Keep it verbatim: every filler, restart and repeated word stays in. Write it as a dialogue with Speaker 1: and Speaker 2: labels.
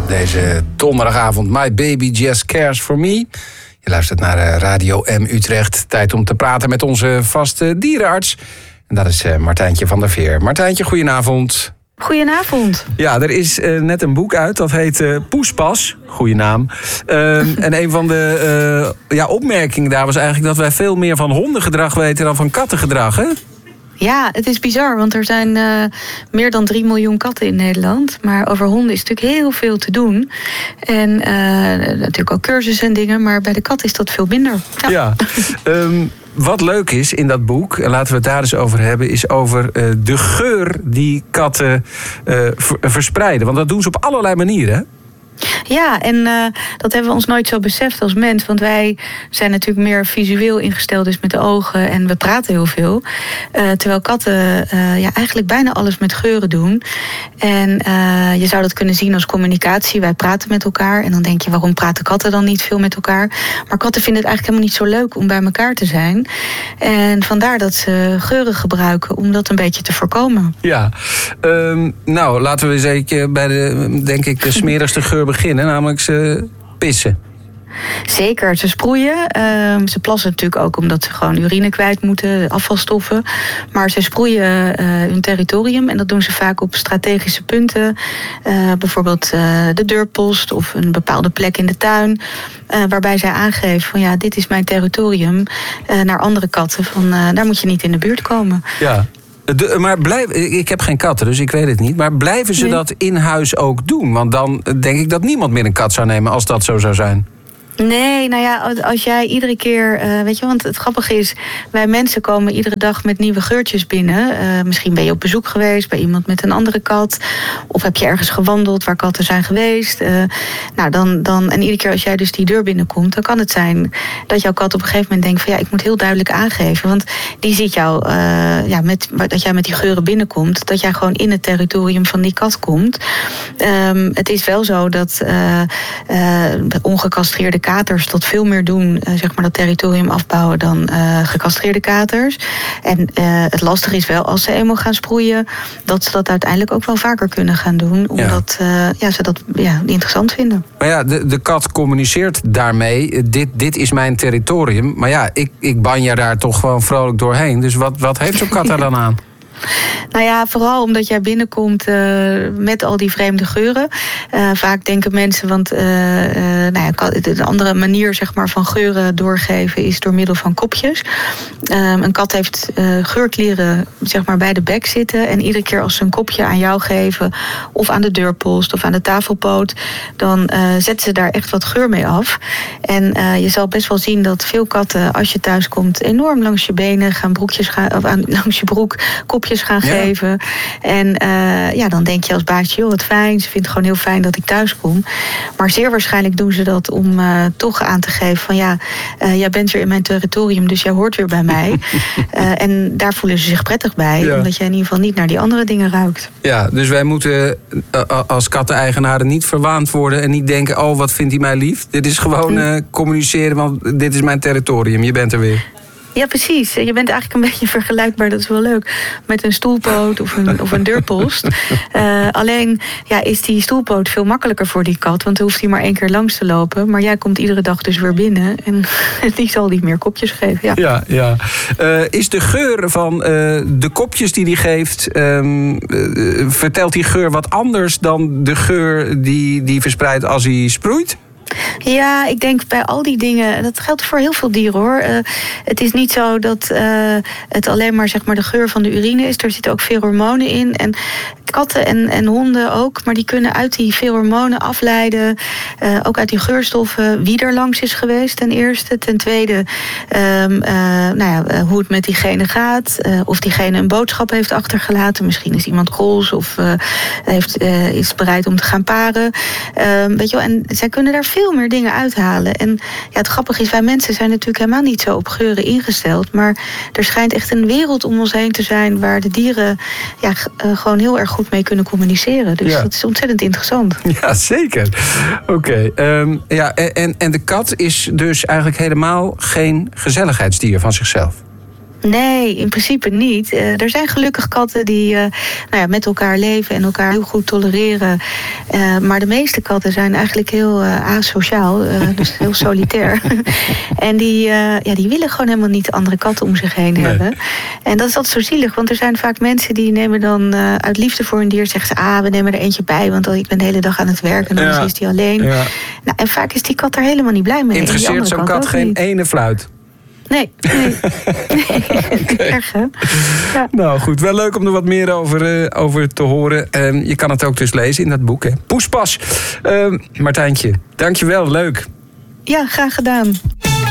Speaker 1: deze donderdagavond. My baby just cares for me. Je luistert naar Radio M Utrecht. Tijd om te praten met onze vaste dierenarts. En dat is Martijntje van der Veer. Martijntje, goedenavond.
Speaker 2: Goedenavond.
Speaker 1: Ja, er is uh, net een boek uit, dat heet uh, Poespas. Goeie naam. Uh, en een van de uh, ja, opmerkingen daar was eigenlijk dat wij veel meer van hondengedrag weten dan van kattengedrag, hè?
Speaker 2: Ja, het is bizar, want er zijn uh, meer dan drie miljoen katten in Nederland. Maar over honden is natuurlijk heel veel te doen. En uh, natuurlijk ook cursussen en dingen, maar bij de kat is dat veel minder. Ja.
Speaker 1: ja. um, Wat leuk is in dat boek, en laten we het daar eens over hebben, is over uh, de geur die katten uh, v- verspreiden. Want dat doen ze op allerlei manieren, hè?
Speaker 2: Ja, en uh, dat hebben we ons nooit zo beseft als mens. Want wij zijn natuurlijk meer visueel ingesteld, dus met de ogen. En we praten heel veel. Uh, terwijl katten uh, ja, eigenlijk bijna alles met geuren doen. En uh, je zou dat kunnen zien als communicatie. Wij praten met elkaar. En dan denk je, waarom praten katten dan niet veel met elkaar? Maar katten vinden het eigenlijk helemaal niet zo leuk om bij elkaar te zijn. En vandaar dat ze geuren gebruiken om dat een beetje te voorkomen.
Speaker 1: Ja, um, nou laten we eens even bij de, denk ik, de smerigste geur beginnen, namelijk ze pissen.
Speaker 2: Zeker, ze sproeien. Uh, ze plassen natuurlijk ook omdat ze gewoon urine kwijt moeten, afvalstoffen. Maar ze sproeien uh, hun territorium en dat doen ze vaak op strategische punten. Uh, bijvoorbeeld uh, de deurpost of een bepaalde plek in de tuin. Uh, waarbij zij aangeven van ja, dit is mijn territorium. Uh, naar andere katten van uh, daar moet je niet in de buurt komen.
Speaker 1: Ja. De, maar blijf, ik heb geen katten, dus ik weet het niet. Maar blijven ze nee. dat in huis ook doen? Want dan denk ik dat niemand meer een kat zou nemen als dat zo zou zijn.
Speaker 2: Nee, nou ja, als jij iedere keer, uh, weet je, want het grappige is, wij mensen komen iedere dag met nieuwe geurtjes binnen. Uh, misschien ben je op bezoek geweest bij iemand met een andere kat, of heb je ergens gewandeld waar katten zijn geweest. Uh, nou, dan, dan, en iedere keer als jij dus die deur binnenkomt, dan kan het zijn dat jouw kat op een gegeven moment denkt van ja, ik moet heel duidelijk aangeven, want die ziet jou, uh, ja, met, dat jij met die geuren binnenkomt, dat jij gewoon in het territorium van die kat komt. Um, het is wel zo dat uh, uh, ongecastreerde katers tot veel meer doen, uh, zeg maar dat territorium afbouwen dan uh, gecastreerde katers. En uh, het lastige is wel, als ze eenmaal gaan sproeien, dat ze dat uiteindelijk ook wel vaker kunnen gaan doen, omdat ja. Uh, ja, ze dat ja, interessant vinden.
Speaker 1: Maar ja, de, de kat communiceert daarmee, dit, dit is mijn territorium. Maar ja, ik, ik banja daar toch gewoon vrolijk doorheen. Dus wat, wat heeft zo'n kat daar dan aan?
Speaker 2: Nou ja, vooral omdat jij binnenkomt uh, met al die vreemde geuren. Uh, vaak denken mensen, want uh, uh, nou ja, een andere manier zeg maar, van geuren doorgeven is door middel van kopjes. Um, een kat heeft uh, geurklieren zeg maar, bij de bek zitten. En iedere keer als ze een kopje aan jou geven, of aan de deurpost of aan de tafelpoot, dan uh, zetten ze daar echt wat geur mee af. En uh, je zal best wel zien dat veel katten, als je thuis komt, enorm langs je benen gaan broekjes gaan, of aan, langs je broek kopjes gaan ja. geven. En uh, ja, dan denk je als baasje, joh, wat fijn. Ze vindt het gewoon heel fijn dat ik thuis kom. Maar zeer waarschijnlijk doen ze dat om uh, toch aan te geven van ja, uh, jij bent weer in mijn territorium, dus jij hoort weer bij mij. uh, en daar voelen ze zich prettig bij, ja. omdat jij in ieder geval niet naar die andere dingen ruikt.
Speaker 1: Ja, dus wij moeten uh, als katteneigenaren niet verwaand worden en niet denken, oh, wat vindt hij mij lief? Dit is gewoon uh, communiceren, want dit is mijn territorium, je bent er weer.
Speaker 2: Ja, precies. Je bent eigenlijk een beetje vergelijkbaar, dat is wel leuk, met een stoelpoot of een, of een deurpost. Uh, alleen ja, is die stoelpoot veel makkelijker voor die kat, want dan hoeft hij maar één keer langs te lopen. Maar jij komt iedere dag dus weer binnen en die zal niet meer kopjes geven. Ja,
Speaker 1: ja. ja. Uh, is de geur van uh, de kopjes die hij geeft, um, uh, vertelt die geur wat anders dan de geur die die verspreidt als hij sproeit?
Speaker 2: Ja, ik denk bij al die dingen, dat geldt voor heel veel dieren hoor. Uh, het is niet zo dat uh, het alleen maar, zeg maar de geur van de urine is. Er zitten ook veel hormonen in. En katten en, en honden ook, maar die kunnen uit die veel hormonen afleiden. Uh, ook uit die geurstoffen wie er langs is geweest ten eerste. Ten tweede um, uh, nou ja, uh, hoe het met diegene gaat. Uh, of diegene een boodschap heeft achtergelaten. Misschien is iemand roze of uh, heeft, uh, is bereid om te gaan paren. Um, weet je wel, en zij kunnen daar veel meer dingen uithalen. En ja, het grappige is, wij mensen zijn natuurlijk helemaal niet zo op geuren ingesteld. Maar er schijnt echt een wereld om ons heen te zijn waar de dieren ja, uh, gewoon heel erg goed mee kunnen communiceren. Dus ja. dat is ontzettend interessant.
Speaker 1: Ja, zeker. Oké. Okay. Um, ja, en, en de kat is dus eigenlijk helemaal geen gezelligheidsdier van zichzelf.
Speaker 2: Nee, in principe niet. Uh, er zijn gelukkig katten die uh, nou ja, met elkaar leven en elkaar heel goed tolereren. Uh, maar de meeste katten zijn eigenlijk heel uh, asociaal, uh, dus heel solitair. En die, uh, ja, die willen gewoon helemaal niet andere katten om zich heen nee. hebben. En dat is altijd zo zielig, want er zijn vaak mensen die nemen dan uh, uit liefde voor een dier, zeggen ze, ah, we nemen er eentje bij, want ik ben de hele dag aan het werk en anders ja. is die alleen. Ja. Nou, en vaak is die kat er helemaal niet blij mee.
Speaker 1: Interesseert zo'n kat geen niet. ene fluit?
Speaker 2: Nee, nee. Okay. Erg, hè? Ja.
Speaker 1: Nou goed, wel leuk om er wat meer over, uh, over te horen. Uh, je kan het ook dus lezen in dat boek, hè? Poespas. Uh, Martijntje, dankjewel, leuk.
Speaker 2: Ja, graag gedaan.